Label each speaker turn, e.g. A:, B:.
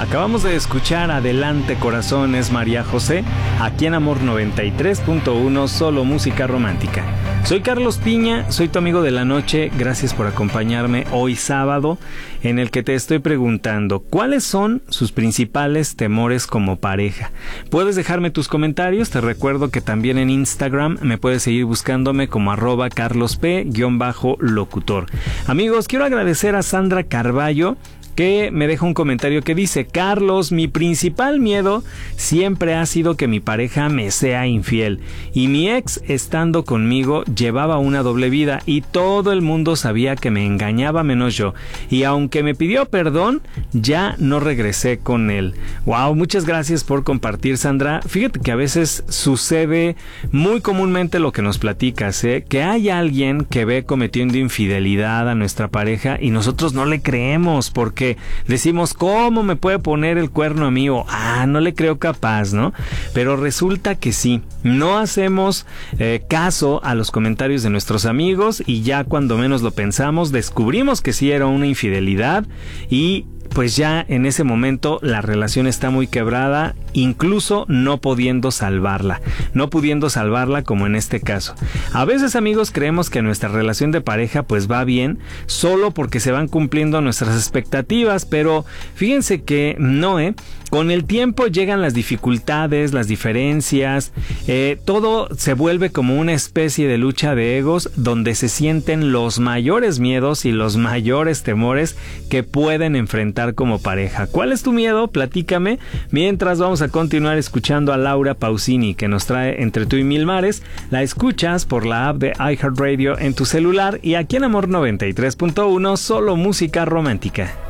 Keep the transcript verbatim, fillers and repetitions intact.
A: Acabamos de escuchar Adelante Corazón, es María José, aquí en Amor noventa y tres punto uno, solo música romántica. Soy Carlos Piña, soy tu amigo de la noche, gracias por acompañarme hoy sábado, en el que te estoy preguntando, ¿cuáles son sus principales temores como pareja? Puedes dejarme tus comentarios, te recuerdo que también en Instagram me puedes seguir buscándome como arroba carlosp-locutor. Amigos, quiero agradecer a Sandra Carballo, que me deja un comentario que dice: Carlos, mi principal miedo siempre ha sido que mi pareja me sea infiel, y mi ex estando conmigo llevaba una doble vida y todo el mundo sabía que me engañaba menos yo, y aunque me pidió perdón, ya no regresé con él. Wow, muchas gracias por compartir, Sandra. Fíjate que a veces sucede muy comúnmente lo que nos platicas, ¿eh? Que hay alguien que ve cometiendo infidelidad a nuestra pareja y nosotros no le creemos porque decimos, ¿cómo me puede poner el cuerno a mí? O, ah, no le creo capaz, ¿no? Pero resulta que sí, no hacemos eh, caso a los comentarios de nuestros amigos y ya cuando menos lo pensamos, descubrimos que sí era una infidelidad y pues ya en ese momento la relación está muy quebrada, incluso no pudiendo salvarla, no pudiendo salvarla como en este caso. A veces, amigos, creemos que nuestra relación de pareja pues va bien solo porque se van cumpliendo nuestras expectativas, pero fíjense que no, ¿eh? Con el tiempo llegan las dificultades, las diferencias, eh, todo se vuelve como una especie de lucha de egos donde se sienten los mayores miedos y los mayores temores que pueden enfrentar como pareja. ¿Cuál es tu miedo? Platícame. Mientras vamos a continuar escuchando a Laura Pausini, que nos trae Entre tú y mil mares. La escuchas por la app de iHeartRadio en tu celular y aquí en Amor noventa y tres punto uno, solo música romántica.